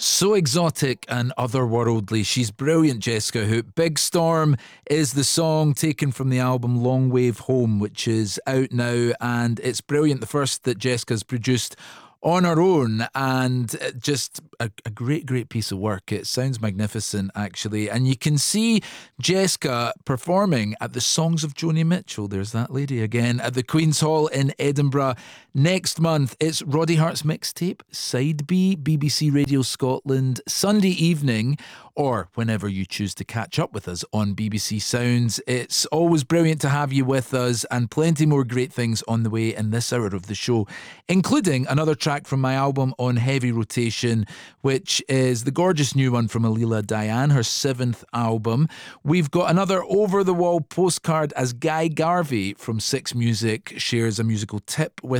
So exotic and otherworldly. She's brilliant, Jessica Hoop. Big Storm is the song taken from the album Long Wave Home, which is out now, and it's brilliant. The first that Jessica's produced on her own, and just a great piece of work. It sounds magnificent, actually. And you can see Jessica performing at the Songs of Joni Mitchell, there's that lady again, at the Queen's Hall in Edinburgh next month. It's Roddy Hart's mixtape, Side B, BBC Radio Scotland, Sunday evening, or whenever you choose to catch up with us on BBC Sounds. It's always brilliant to have you with us, and plenty more great things on the way in this hour of the show, including another track from my album on heavy rotation, which is the gorgeous new one from Alila Diane, her 7th album. We've got another over-the-wall postcard as Guy Garvey from Six Music shares a musical tip with